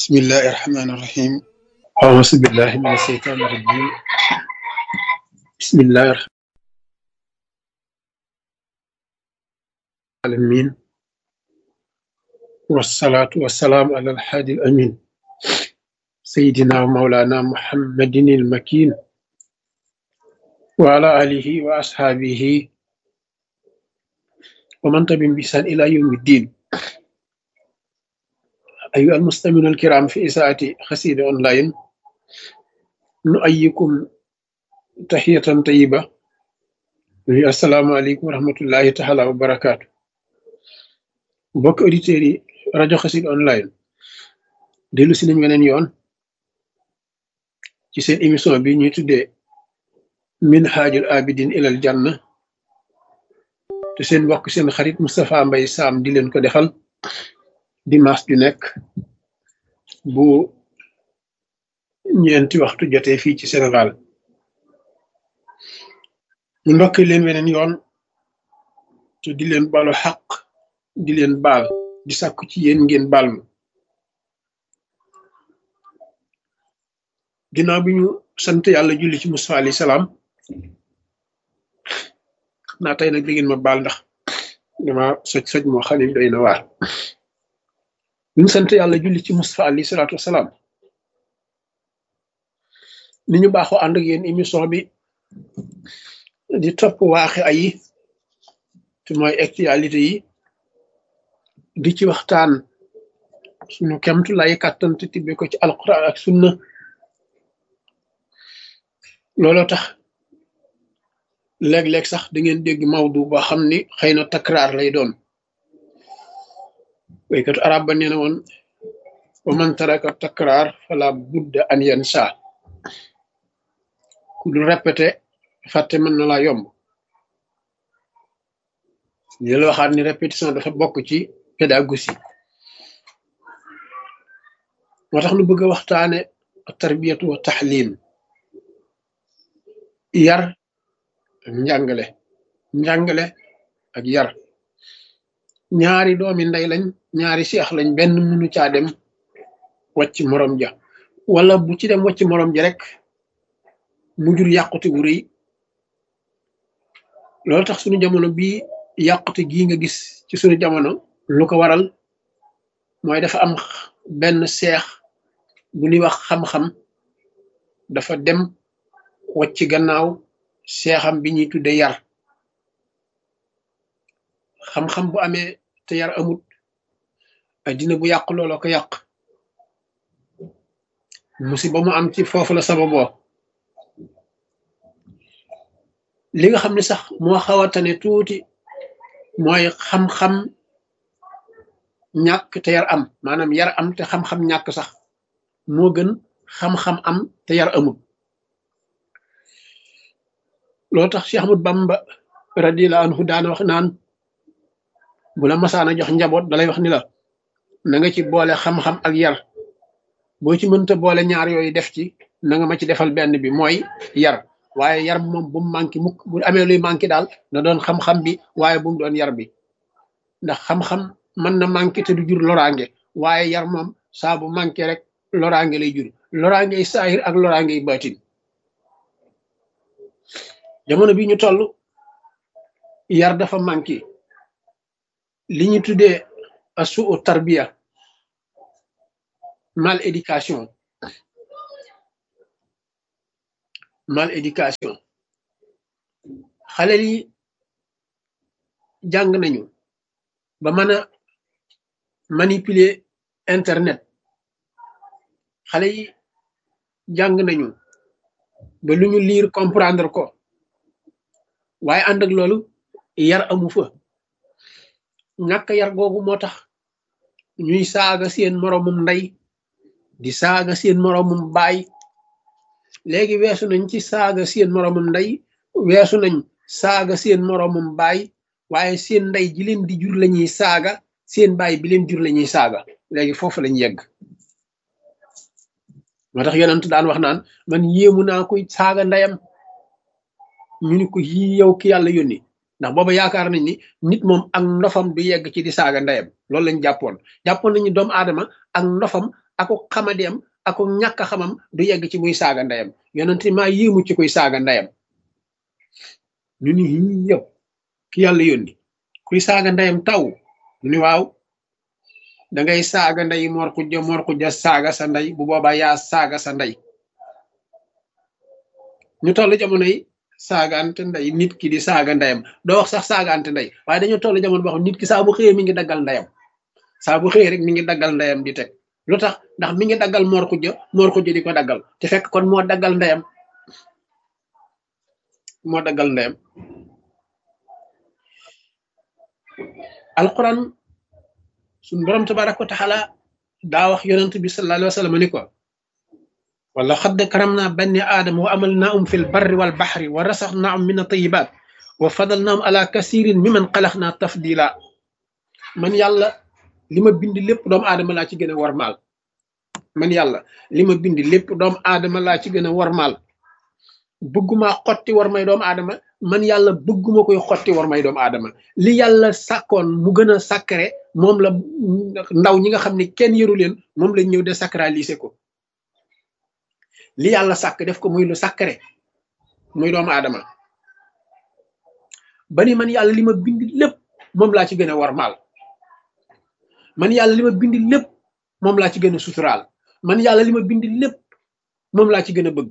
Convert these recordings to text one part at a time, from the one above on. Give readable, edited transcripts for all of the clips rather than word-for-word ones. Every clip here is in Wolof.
بسم الله الرحمن الرحيم. أعوذ بالله من الشيطان الرجيم. بسم الله الرحمن الرحيم، والصلاة والسلام على الحادي الأمين سيدنا ومولانا محمد المكين وعلى آله وأصحابه ومن تبعهم بإحسان إلى يوم الدين. أيها المستمعون الكرام في إذاعة قصيدة أونلاين، نؤيكم تحية طيبة. السلام عليكم ورحمة الله تعالى وبركاته. mbokk auditeurs yi rajo Xassida online dellu si nañ weneen yoon ci seen émission bi ñuy tuddee Minhajul Abidin ilal Janna, te seen mbokk seen xarit Moustapha Mbaye Sam di leen ko defal dimanche ju nekk bu ñeenti waxtu jotee fii ci Sénégal. ñu ndokk leen weneen yoon te di leen balu xaq, di leen baal, di sàkku ci yéen ngeen baal ma. ginnaaw bi ñu sant yàlla julli ci Musaa alayhi salaam, xam naa tey nag di ngeen ma baal ndax dama soj moo xam ne doy na waar. bi ñu sant yàlla julli ci Musaa alayhi salaatu wasalaam, ni ñu baaxoo ànd ak yéen émission bi di topp waaxe ay te mooy actualité yi, di ci waxtaan suñu kemtu lay kàttan te tibbe ko ci alquran ak sunna. looloo tax léeg-léeg sax da ngeen dégg mawdu boo xam ni xëy na takraar lay doon. waykatu arab ba nee na woon wa man taraka takraar fala budda an yansa. ku dul répété fàtte mën na laa yomb. ñu la waxaat ni répétition dafa bokk ci pédagogie. moo tax nu bëgg a waxtaane tarbiyatu wa taxlim, yar ak njàngale ak yar. ñaari doomi ndey lañ, ñaari seex lañ, benn mënu caa dem wàcc morom ja, wala bu ci dem wàcc morom ja rek mu jur yàqute wu rëy. loolu tax suñu jamono bii yàqute gii nga gis ci suñu jamono lu ko waral mooy dafa am benn seex bu ñuy wax xam-xam dafa dem wàcc gannaaw seexam bi ñuy tudde yar. xam-xam bu amee te yar amut, addina bu yàq looloo ko yàq. musiba mu am ci foofu la sababoo. li nga xam ne sax moo xaw a tane tuuti mooy xam-xam ñàkk te yar am, maanaam yar am te xam-xam ñàkk sax moo gën xam-xam am te yar amut. loolu tax Cheikh Ahmad Bamba radiyallahu anhu daana wax naan bu la masaana jox njaboot dalay wax ni la na nga ci boole xam-xam ak yar. boo ci mënta boole ñaar yooyu def ci na nga ma ci defal benn bi mooy yar. waaye yar moom bu mu manqué mukk. bu amee luy manqué daal na doon xam-xam bi, waaye bu mu doon yar bi. ndax xam-xam mën na manqué te du jur loraange, waaye yar moom saa bu manqué rek loraange lay jur, loraangey saahir ak loraangey baatin. jamono bi ñu toll yar dafa manqué. li ñu tuddee asuu tarbiya, mal éducation xale yi jàng nañu ba mën a manipuler internet. xale yi jàng nañu ba lu ñu lire comprendre ko, waaye ànd ak loolu yar amu fa. ñàkk yar googu moo tax ñuy saaga seen moroomum ndey, di saaga seen moroomum baay. léegi weesu nañ ci saaga seen moroomum ndey, weesu nañ saaga seen moroomum baay, waaye seen ndey ji leen di jur lañuy saaga, seen baay bi leen jur lañuy saaga. léegi foofu lañ yegg. moo tax yonent daan wax naan man yéemu naa koy saaga ndeyam. ñu ni ko yii yow ki yàlla yónni, ndax booba yaakaar nañ ni nit moom ak ndofam du yegg ci di saaga ndeyam. loolu lañ jàppoon nañu doomu aadama ak ndofam ako xamadeem ako ñàkk xamam du yegg ci muy saaga ndeyam yonent maa yéemu ci kuy saaga ndeyam ñu ni yow ki yàlla yónni kuy saaga ndeyam taw ñu ni waaw da ngay saaga ndey mor xujja saaga sa ndey bu boobaa yaa saaga sa ndey ñu toll jamono yi saagaante ndey nit ki di saaga ndeyam doo wax sax saagaante ndey waaye dañoo toll jamono boo xam nit ki saa bu xëyee mi ngi daggal ndeyam saa bu xëyee rek mi ngi daggal ndeyam di teg lu tax ndax mi ngi daggal mor xujja di ko daggal te fekk kon moo daggal ndeyam moo daggal ndeyam alquran suñ borom tabaraka wa taala daa wax yonent bi sallallahu alayhi wa sallam ni ko wala xadd karam naa banni aadama wa amal naahum fi l barri wal baxri wa rasax naahum min atayibat wa fadal naahum ala kasirin mi man xalax naa tafdila man yàlla li ma bind lépp doomu aadama laa ci gën a warmaal man yàlla li ma bind lépp doomu aadama laa ci gën a warmaal bëgguma xotti war may doomu aadama man yàlla bëgguma koy xotti war may doomu aadama li yàlla sàkkoon mu gën a sacré moom la ndaw ñi nga xam ne kenn yëru leen moom lañ ñëw désacraliser ko li yàlla sàkk def ko muy lu sacré muy doomu aadama ba ni man yàlla li ma bind lépp moom laa ci gën a warmaal man yàlla li ma bind lépp moom laa ci gën a suturaal man yàlla li ma bind lépp moom laa ci gën a bëgg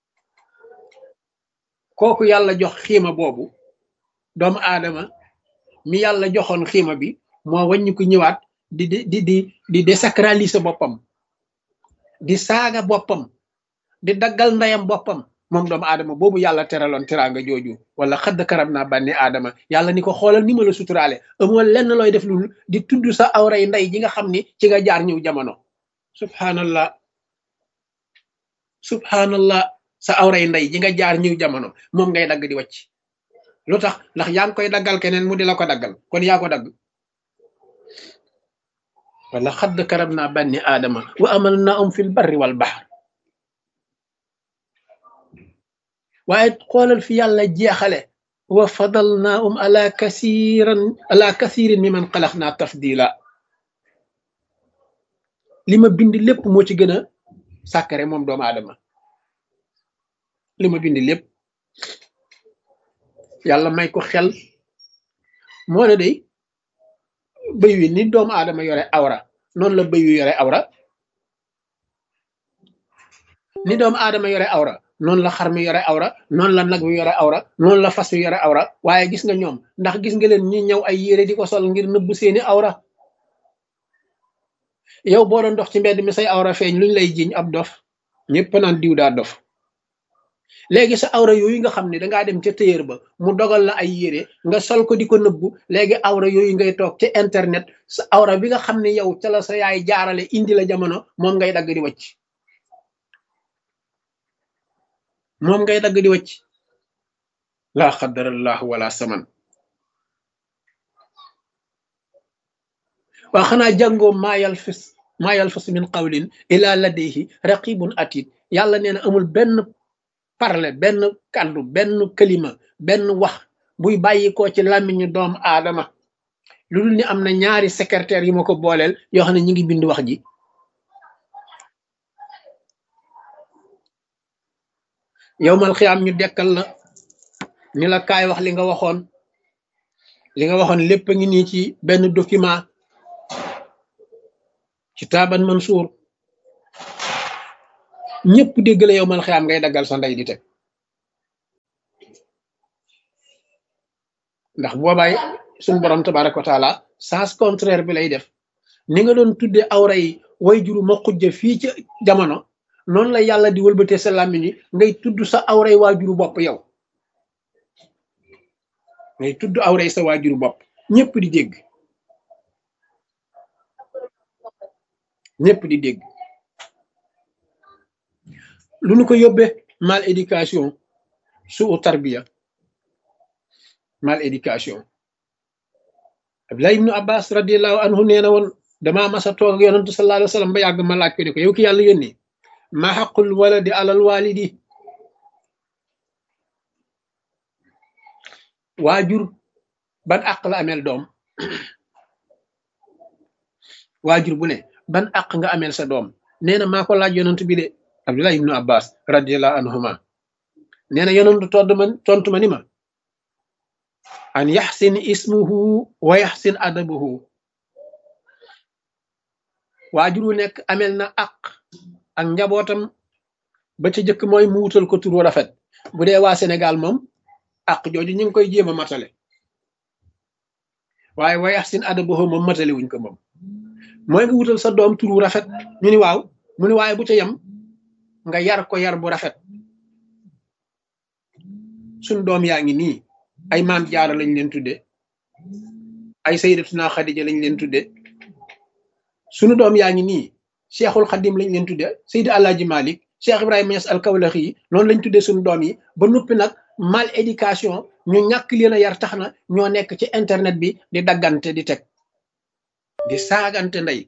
kooku yàlla jox xiima boobu doomu aadama mi yàlla joxoon xiima bi moo wàññi ko ñëwaat di désacraliser boppam di saaga boppam di daggal ndeyam boppam moom doomu aadama boobu yàlla teraloon teraanga jooju wala xadd karam naa bànni aadama yàlla ni ko xoolal ni ma la suturaale amoo lenn looy def lu di tudd sa awray ndey ji nga xam ni ci nga jaar ñëw jamono subhanallah subhanallah sa awray ndey ji nga jaar ñëw jamono moom ngay dagg di wàcc lu tax ndax yaa ngi koy daggal keneen mu di la ko daggal kon yaa ko dagg wala xadd karam naa banni aadama wa amal naahum fil barri wal bahr waaye xoolal fi yàlla jeexale wa fadalnaahum ala kasirin mi man xalax naa tafdila li ma bind lépp moo ci gën a sàkkare moom doomu aadama li ma bind lépp yàlla may ko xel moo ne day bëy wi ni doomu aadama yore awra noonu la bëy wi yore awra ni doomu aadama yore awra noonu la xar mi yore awra noonu la nag wi yore awra noonu la fas wi yore awra waaye gis nga ñoom ndax gis nga leen ñi ñëw ay yére di ko sol ngir nëbb seeni awra yow boo doon dox ci mbedd mi say awra feeñ luñ lay jiñ ab dof ñëpp naan diw daa dof léegi sa awra yooyu nga xam ne dangaa dem ca téyër ba mu dogal la ay yére nga sol ko di ko nëbbu léegi awra yooyu ngay toog ca internet sa awra bi nga xam ne yow ca la sa yaay jaarale indi la jamono moom ngay dagg di wacc moom ngay dagg di wacc laa xadarallahu wala saman waa xanaa jàngoo maa yalfis min qawlin ila ladayhi raqibun atid yàlla nee na amul benn parle benn kàddu benn kalima benn wax buy bàyyi ko ci làmmiñu doomu aadama lu dul ni am na ñaari secrétaire yu ma ko booleel yoo xam ne ñi ngi bind wax ji yowmal xiyaam ñu dekkal la ñu la kaay wax li nga waxoon lépp a ngi nii ci benn document ci taaban mansuur ñëpp dégg la yowmal xiyaam ngay daggal sa ndey di teg ndax boobaay suñu borom tabaraka wa taala sens contraire bi lay def ni nga doon tudde awra yi way juru ma xujja fii ci jamono noonu la yàlla di wëlbatee sa làmmiñ yi ngay tudd sa awray waajuru bopp yow ngay tudd awray sa waajuru bopp ñëpp di dégg ñëpp di dégg lu nu ko yóbbee mal éducation suu tarbiya mal éducation Abdullah ibnu Abbas radiallahu anhu nee na woon damaa masa toog ak yonantu sallallahu alayhi wa sallam ba yàgg ma laaj ko ne ko yow ki yàlla yónni ma xaqul waladi alal walidi waajur ban àq la ameel doom waajur bu ne ban àq nga ameel sa doom nee na maa ko laaj yonent bi de Abdullah ibnu Abbas radiallahu anhuma nee na yonentu tontu ma ni ma an yaxsin ismuhu wa yaxsin adabuhu waajur wu nekk amel na ak njabootam ba ca jëkk mooy mu wutal ko tur wu rafet bu dee waa Sénégal moom ak jooju ñu ngi koy jéem a matale waaye wa yaxsin adabuhu moom matale wuñ ko moom mooy nga wutal sa doom tur wu rafet ñu ni waaw mu ni waaye bu ca yem nga yar ko yar bu rafet suñ doom yaa ngi nii ay maam jaara lañ leen tudde ay sayyidatuna Xadija lañ leen tudde sunu doom yaa ngi nii Cheikhul Xadim lañ leen tudde Seydi Alaaji Malik Cheikh Ibrahima Niass al-Kawlaxi yi noonu lañ tuddee suñu doom yi ba noppi nag mal éducation ñu ñàkk leen a yar tax na ñoo nekk ci internet bi di daggante di teg di saagante ndey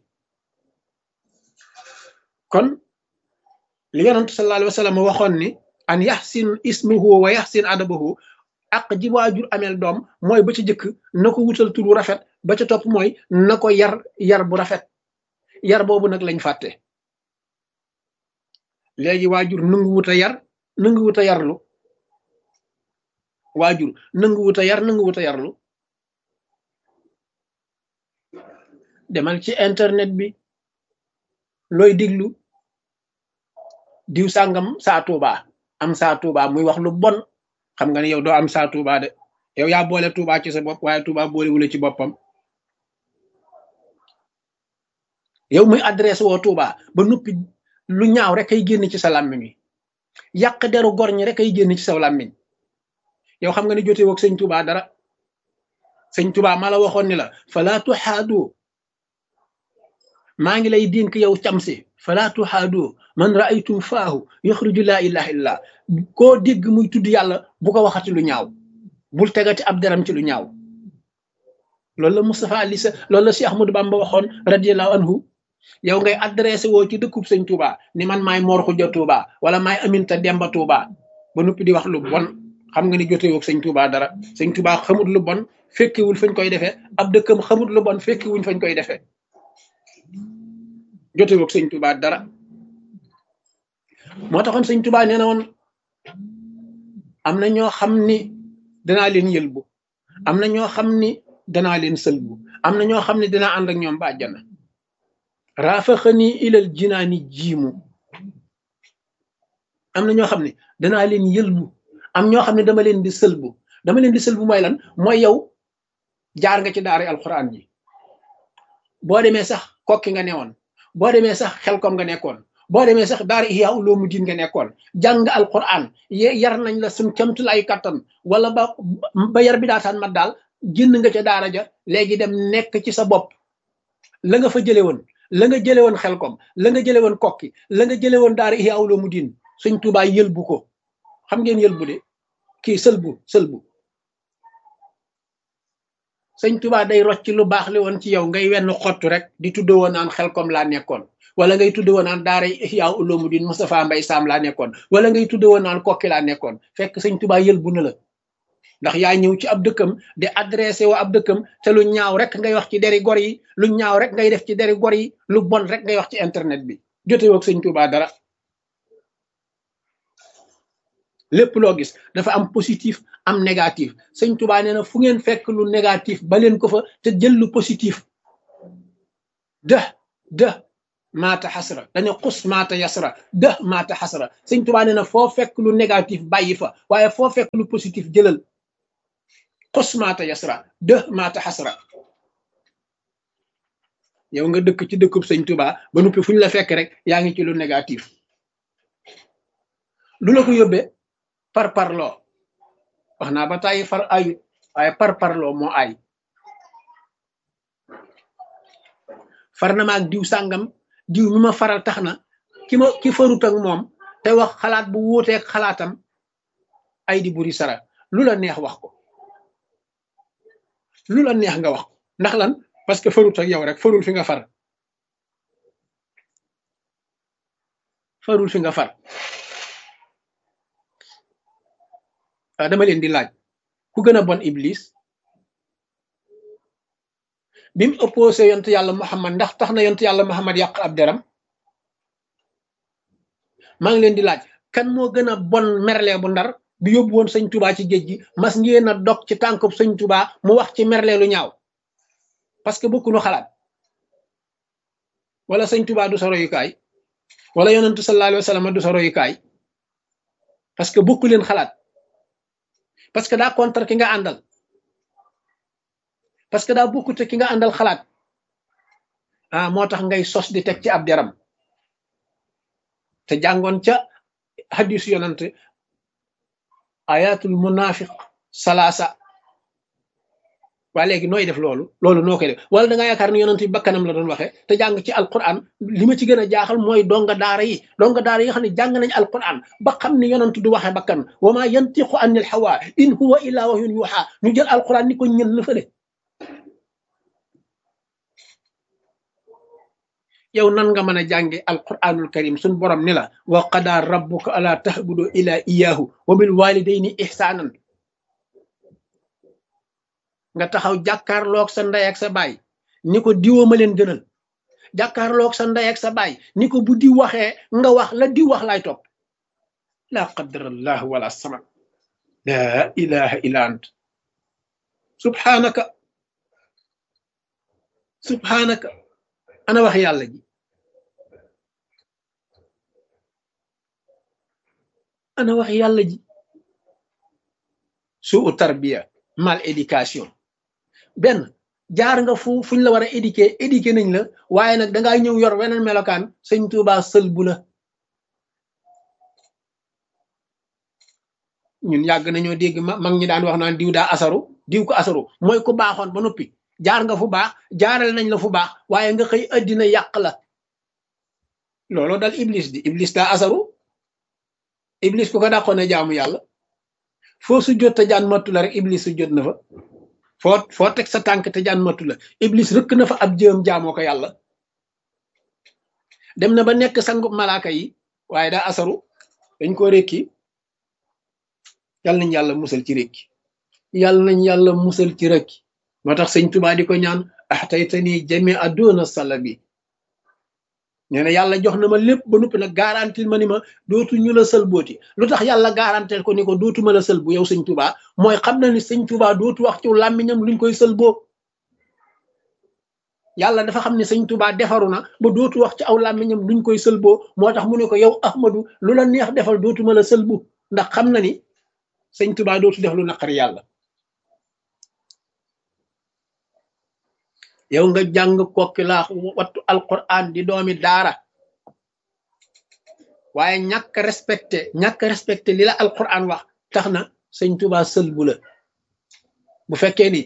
kon li yonent sallallahu alayhi wa sallam waxoon ni an yaxsin ismuhu wa yaxsin adabahu ak ji waajur ameel doom mooy ba ca jëkk na ko wutal tur bu rafet ba ca topp mooy na ko yar bu rafet yar boobu nag lañ fàtte léegi waajur nangu wut a yar nangu wut a yarlu waajur nangu wut a yar nangu wut a yarlu demal ci internet bi looy diglu diw sàngam saa Tuuba am saa Tuuba muy wax lu bon xam nga ne yow doo am saa Tuuba de yow yaa boole Tuuba ci sa bopp waaye Tuuba boole wula ci boppam yow muy adresse woo Tuuba ba noppi lu ñaaw rek ay génn ci sa làmmiñ wi yàq deru gor ñi rek ay génn ci sa làmmiñ yow xam nga ne jotee woog sëñ Tuuba dara sëñ Tuuba ma la waxoon ni la fala tuhaadu maa ngi lay dénk yow camsi fala tuhaadu man raaytum faahu yaxruju laa ilaha illa koo dégg muy tudd yàlla bu ko waxati lu ñaaw bul tegati ab deram ci lu ñaaw loolu la Moustapha Ali sa loolu la Cheikh Ahmadou Bamba waxoon radiallahu anhu yow ngay adressé woo ci dëkkub sëñ Touba ni man maay Mor Xuja Touba wala maay Aminta Demba Touba ba noppi di wax lu bon xam nga ni jotee woog sëñ Touba dara sëñ Touba xamut lu bon fekkiwul fañ koy defee ab dëkkam xamut lu bon fekkiwuñ fañ koy defee jotee woog sëñ Touba dara moo taxoon sëñ Touba nee na woon am na ñoo xam ni danaa leen yëlbu am na ñoo xam ni danaa leen sëlbu am na ñoo xam ne dinaa ànd ak ñoom ba àjjana raafaxani ilal jinaani jiimu am na ñoo xam ne danaa leen yëlbu am ñoo xam ne dama leen di sëlbu mooy lan mooy yow jaar nga ci daara alquran ji boo demee sax kokki nga newoon boo demee sax xelkom nga nekkoon boo demee sax daara Ihya Ulumuddin nga nekkoon jàng alquran yar nañ la suñ camtul ay kattan wala ba yar bi daataan mat daal génn nga ca daara ja léegi dem nekk ci sa bopp la nga fa jële woon la nga jële woon xelkom la nga jële woon kokki la nga jële woon daara Ihya Ulumuddin Sëñ Tuubaa yëlbu ko xam ngeen yëlbu de kii sëlbu Sëñ Tuubaa day rocc lu baax li woon ci yow ngay wenn xottu rek di tudde woon naan xelkom laa nekkoon wala ngay tudde woon naan daara Ihya Ulumuddin Moustapha Mbay Sam laa nekkoon wala ngay tudde woon naan kokki laa nekkoon fekk Sëñ Tuubaa yëlbu na la ndax yaa ñëw ci ab dëkkam di adressé wa ab dëkkam te lu ñaaw rek ngay wax ci deri gor yi lu ñaaw rek ngay def ci deri gor yi lu bon rek ngay wax ci internet bi jote woog Sëñ Tuubaa dara lépp loo gis dafa am positif am négatif Sëñ Tuubaa nee na fu ngeen fekk lu négatif ba leen ko fa te jël lu positif de maata xasra dañu xus maata yasra de maata xasra Sëñ Tuubaa nee na foo fekk lu négatif bàyyi fa waaye foo fekk lu positif jëlal xus maata yasra de maata xasra yow nga dëkk ci dëkkub Sëñ Tuubaa ba noppi fu ñu la fekk rek yaa ngi ci lu négatif lu la ko yóbbee parparloo wax naa ba tàyyi far ayut waaye parparloo moo ay far na ma ak diw sàngam diw mi ma faral tax na ki farut ak moom te wax xalaat bu wuuteeg xalaatam ay di buri sara lu la neex wax ko lu la neex nga wax ko ndax lan parce que farut ak yow rek farul fi nga far dama leen di laaj ku gën a bon Iblis bi mu opposé yontu yàlla Muhammad ndax tax na yontu yàlla Muhammad yàq ab deram maa ngi leen di laaj kan moo gën a bon merle bu Ndar bi yóbbu woon sëñ Touba ci géej gi mas ngeen a dog ci tànkub sëñ Touba mu wax ci merle lu ñaaw parce que bokkuñu xalaat wala sëñ Touba du sa royukaay wala yonentu sallallahu alayhi wa sallam du sa royukaay parce que bokku leen xalaat parce que daa contre ki nga àndal parce que daa bokkute ki nga àndal xalaat ah moo tax ngay sos di teg ci ab deram te jàngoon ca hadis yonante ayatul munafiq salaasa waa léegi nooy def loolu noo koy def wala da nga yaakaar ni yonante bi bakkanam la doon waxee te jàng ci alquran li ma ci gën a jaaxal mooy donga daara yi xam ne jàng nañ alquran ba xam ne yonante du waxee bakkan wa ma yantiqu anil hawa in huwa illa wahyun yuha ñu jël alquran ni ko ñën la fële yow nan nga mën a jànge alquranul karim suñ borom ni la wa qada rabbuka ala tahbudu ila iyahu wa bil walidayni ihsanan nga taxaw jàkkaarloog sa ndey ak sa baay ni ko diwoo ma leen gënal jàkkaarloog sa ndey ak sa baay ni ko bu diw waxee nga wax la diw wax laay topp la qadarallah wala samad la ilaha illa ant subhanaka ana wax yàlla ji ana wax yàlla ji suu tarbiya mal éducation benn jaar nga fuñ la war a éduquer nañ la waaye nag dangaa ñëw yor weneen melokaan sëñ Tuuba sël bu la ñun yàgg nañoo dégg mag ñi daan wax naan diw daa asaru diw ko asaru mooy ku baaxoon ba noppi jaar nga fu baax jaaral nañ la fu baax waaye nga xëy addina yàq la looloo dal iblis di iblis daa asaru iblis ku ko dàqoon ne jaamu yàlla foo su jot te jaan mattu la rek iblis su jot na fa foo teg sa tànk te jaan mattu la iblis rëkk na fa ab jëm jaamoo ko yàlla dem na ba nekk sangu malaaka yi waaye daa asaru dañ ko rékki yàlla nañ yàlla musal ci rékki moo tax sëñ Tuubaa di ko ñaan ahtaytani jami aduna salabi nee na yàlla jox na ma lépp ba noppi nag garantil ma ni ma dootu ñu la sëlbooti lu tax yàlla garantil ko ni ko dootu ma la sëlbu yow sëñ Tuubaa mooy xam na ni sëñ Tuubaa dootu wax ci làmmiñam luñ koy sëlboo yàlla dafa xam ne sëñ Tuubaa defaru na ba dootu wax ci aw làmmiñam luñ koy sëlboo moo tax mu ne ko yow Ahmadu lu la neex defal dootu ma la sëlbu ndax xam na ni sëñ Tuubaa dootu def lu naqari yàlla yow nga jàng kokki laa wattu alquran di doomi daara waaye ñàkk respecté li la alquran wax tax na sëñ Tuubaa sëlbu la bu fekkee ni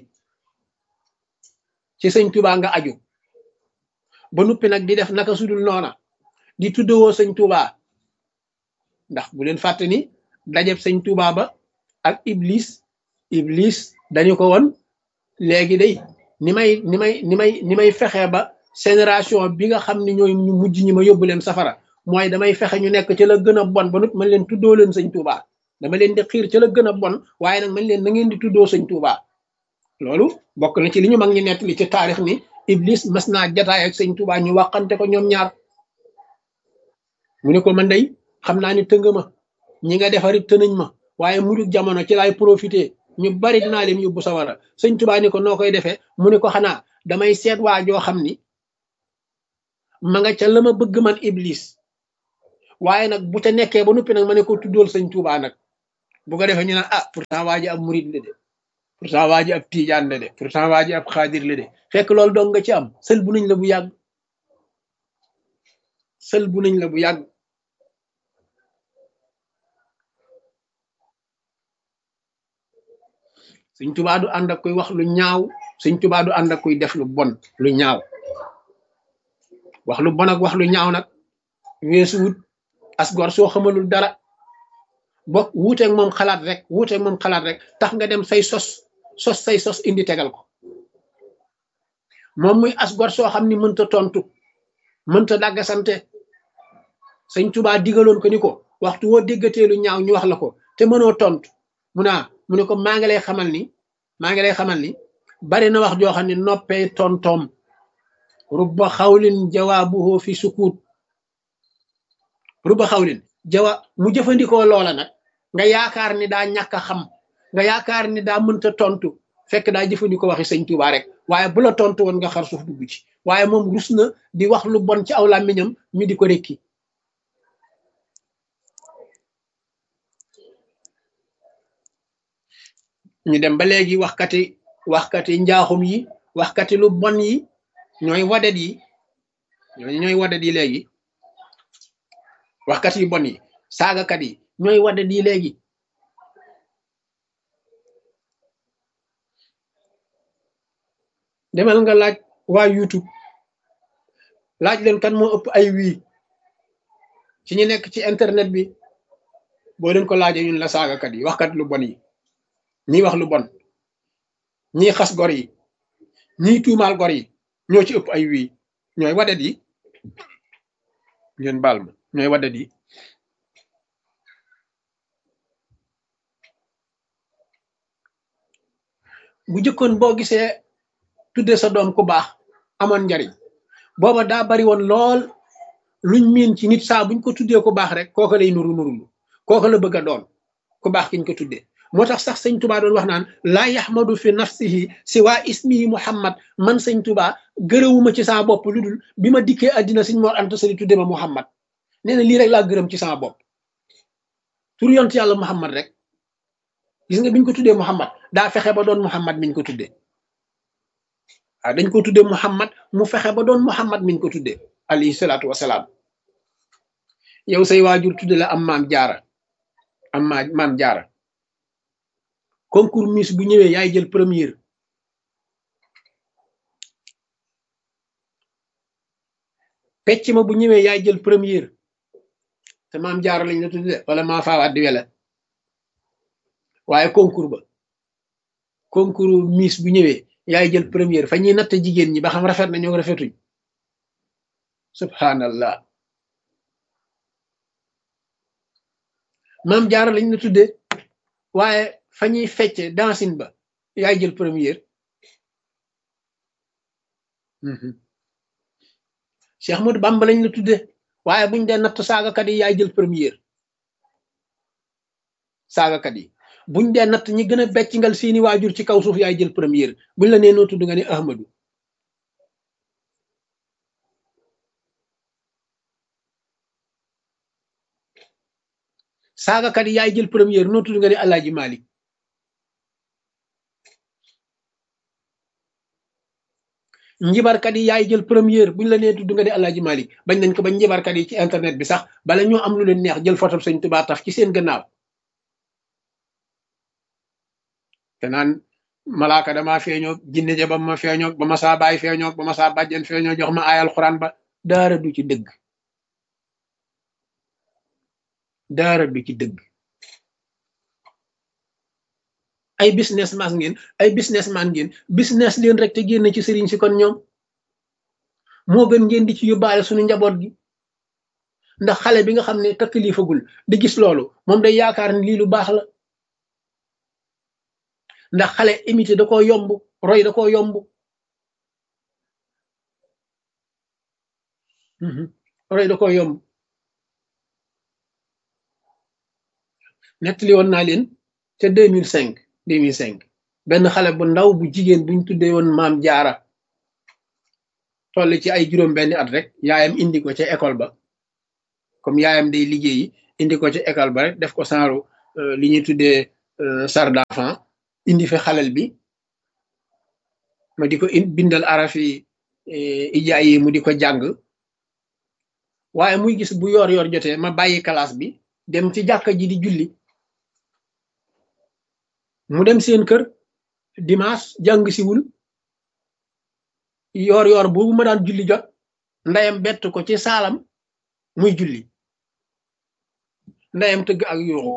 ci sëñ Tuubaa nga aju ba nuppi nag di def naka sudul noona di tuddewoo sëñ Tuubaa ndax bu leen fàtte ni dajeb sëñ Tuubaa ba ak iblis dañu ko woon léegi day ni may fexe ba génération bi nga xam ne ñooy ñu mujj ñi ma yóbbu leen safara mooy damay fexe ñu nekk ci la gën a bon ba nut man leen tuddoo leen sëñ Tuubaa dama leen di xiir ci la gën a bon waaye nag man leen na ngeen di tuddoo sëñ Tuubaa loolu bokk na ci li ñu mag ñi nettali ci taarix ni iblis mas naa jataay ak sëñ Tuubaa ñu waxante ko ñoom ñaar mu ne ko man day xam naa ni tënga ma ñi nga defarit tënañ ma waaye mujug jamono ci laay profité ñu bari dinaa leen yóbbu sawara sëñ Tuubaa ni ko noo koy defee mu ne ko xanaa damay seet waa joo xam ni ma nga ca la ma bëgg man iblis waaye nag bu ca nekkee ba noppi nag ma ne ko tuddool sëñ Tuubaa nag bu ko defee ñu naan ah pourtant waa ji ab murid la de pourtant waa ji ab tiijaan la de pourtant waa ji ab xaadir la de fekk loolu dong nga ci am sël bu nañ la bu yàgg sëñ Tuubaa du ànd ak koy wax lu ñaaw sëñ Tuubaa du ànd ak koy def lu bon lu ñaaw wax lu bon ak wax lu ñaaw nag weesu wut asgor soo xamalul dara bokk wuuteeg moom xalaat rek tax nga dem say sos indi tegal ko moom muy asgor soo xam ni mënta tontu mënta dàggasante sëñ Tuubaa digaloon ko ni ko waxtu woo déggatee lu ñaaw ñu wax la ko te mënoo tontu mu ne ko maa ngi lay xamal ni bari na wax joo xam ne noppee tontoom rubba xawlin jawaabuhu fi sukut rubba xawlin jawa mu jëfandikoo loola nag nga yaakaar ni daa ñàkk a xam nga yaakaar ni daa mënta tontu fekk daa jëfandikoo waxi sëñ Tuubaa rek waaye bu la tontu woon nga xar suuf dugg ci waaye moom rus na di wax lu bon ci aw làmmiñam ñu di ko rekki ñu dem ba léegi waxkati njaaxum yi waxkati lu bon yi ñooy wadet yi ñooy wadet yi léegi waxkat yu bon yi saagakat yi ñooy wadet yi léegi demal nga laaj waa YouTube laaj leen kan moo ëpp ay wii ci ñu nekk ci internet bi boo leen ko laajee ñun la saagakat yi waxkat lu bon yi ñiy wax lu bon ñiy xas gor yi ñiy tuumaal gor yi ñoo ci ëpp ay wii ñooy wadet yi ngeen baal ma ñooy wadet yi bu jëkkoon boo gisee tudde sa doom ku baax amoon njariñ booba daa bari woon lool luñ miin ci nit saa buñ ko tuddee ku baax rek kooka lay nuru nurulu kooka la bëgg a doon ku baax kiñ ko tuddee moo tax sax sëñ Tuubaa doon wax naan laa yaxmadu fi nafsihi si waa ismihi Muhammad man sëñ Tuubaa gërëwuma ci sama bopp lu dul bi ma dikkee àddina sëñ Mor Anta Sali tudde ma Muhammad nee na lii rek laa gërëm ci sama bopp tur yont yàlla Muhammad rek gis nga biñ ko tuddee Muhammad daa fexe ba doon Muhammad miñ ko tuddee waaw dañ ko tuddee Muhammad mu fexe ba doon Muhammad miñ ko tuddee alayhi salaatu wasalaam yow say waajur tudde la am maam jaara am maam jaara concours Miss bu ñëwee yaay jël première pecc ma bu ñëwee yaay jël première te maam jaara lañ la tudde wala maa faawaat di wela waaye concours ba concours Miss bu ñëwee yaay jël première fa ñuy natt jigéen ñi ba xam rafet na ñoo rafetuñ subhanallah maam jaara lañ la tudde waaye fa ñuy fecce dansin ba yaay jël première Cheikh Ahmadou Bamba lañ la tudde waaye buñ dee natt saagakat yi yaay jël première saagakat yi buñ dee natt ñi gën a beccingal seeni waajur ci kaw suuf yaay jël première buñ la nee noo tudd nga ne Ahmadou saagakat yi yaay jël première noo tudd nga ne Alaaji Malik njibarkat yi yaay jël première buñ la nee tudd nga ne Alaaji Malik bañ nañ ko ba njibarkat yi ci internet bi sax bala ñoo am lu leen neex jël photo Sëñ Tuubaa taf ci seen gannaaw te naan malaaka dama feeñoo jinne ja ba ma feeñoo ba ma saa baay feeñoo ba ma saa bàjjen feeñoo jox ma aayal xuraan ba daara du ci dëgg daara du ci dëgg ay businessman ngeen business leen rek te génn ci sëriñ si kon ñoom moo gën ngeen di ci yóbbaale suñu njaboot gi ndax xale bi nga xam ne takkilifagul di gis loolu moom day yaakaar ni lii lu baax la ndax xale imité da koo yomb roy da koo yomb roy da koo yomb nettali woon naa leen ca 2005 benn xale bu ndaw bu jigéen buñ tuddee woon maam jaara toll ci ay juróom benn at rek yaayam indi ko ca école ba comme yaayam day liggéeyi indi ko ca école ba rek def ko saaru li ñuy tuddee sar d'enfant indi fi xalel bi ma di ko bindal arafi ijaay yi mu di ko jàng waaye muy gis bu yoor yoor jotee ma bàyyi classe bi dem ci jàkka ji di julli mu dem seen kër dimanche jàng siwul yoor yoor boobu ma daan julli jot ndeyam bett ko ci saalam muy julli ndeyam tëgg ak yuuxu